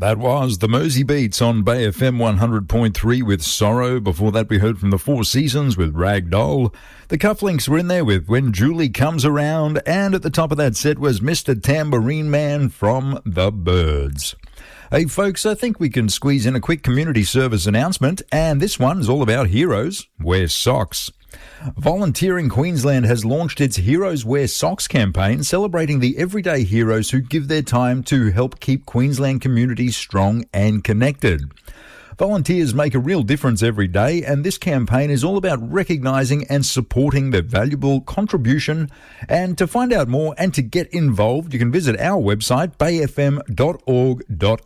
That was the Mersey Beats on Bay FM 100.3 with Sorrow. Before that, we heard from the Four Seasons with Ragdoll. The Cufflinks were in there with When Julie Comes Around. And at the top of that set was Mr. Tambourine Man from The Byrds. Hey, folks, I think we can squeeze in a quick community service announcement. And this one is all about Heroes Wear Socks. Volunteering Queensland has launched its Heroes Wear Socks campaign, celebrating the everyday heroes who give their time to help keep Queensland communities strong and connected. Volunteers make a real difference every day, and this campaign is all about recognising and supporting their valuable contribution. And to find out more and to get involved, you can visit our website, bayfm.org.au.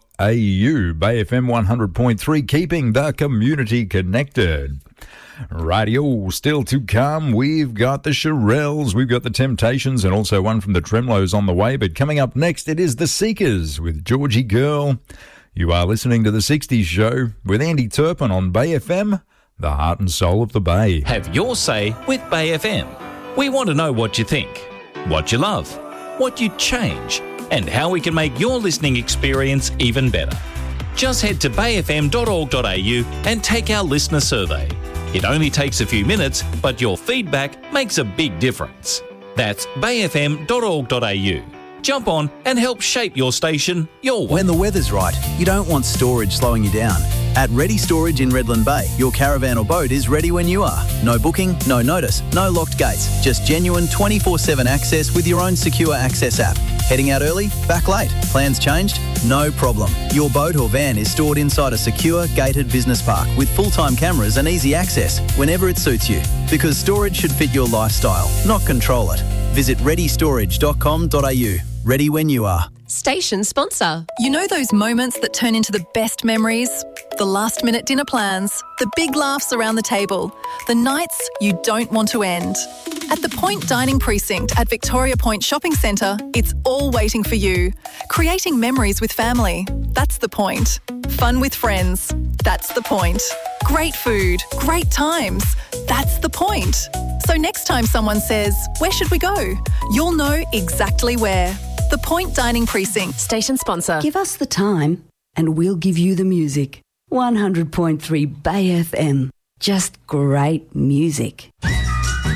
Bay FM 100.3, keeping the community connected. Radio still to come. We've got the Shirelles, we've got the Temptations, and also one from the Tremlos on the way. But coming up next, it is the Seekers with Georgie Girl. You are listening to The 60s Show with Andy Turpin on Bay FM, the heart and soul of the Bay. Have your say with Bay FM. We want to know what you think, what you love, what you'd change, and how we can make your listening experience even better. Just head to bayfm.org.au and take our listener survey. It only takes a few minutes, but your feedback makes a big difference. That's bayfm.org.au. Jump on and help shape your station your way. When the weather's right, you don't want storage slowing you down. At Ready Storage in Redland Bay, your caravan or boat is ready when you are. No booking, no notice, no locked gates. Just genuine 24/7 access with your own secure access app. Heading out early? Back late? Plans changed? No problem. Your boat or van is stored inside a secure, gated business park with full-time cameras and easy access whenever it suits you. Because storage should fit your lifestyle, not control it. Visit readystorage.com.au. Ready when you are. Station sponsor. You know those moments that turn into the best memories? The last-minute dinner plans, the big laughs around the table, the nights you don't want to end. At the Point Dining Precinct at Victoria Point Shopping Centre, it's all waiting for you. Creating memories with family, that's the point. Fun with friends, that's the point. Great food, great times, that's the point. So next time someone says, "Where should we go?" you'll know exactly where. The Point Dining Precinct. Station sponsor. Give us the time and we'll give you the music. 100.3 Bay FM. Just great music.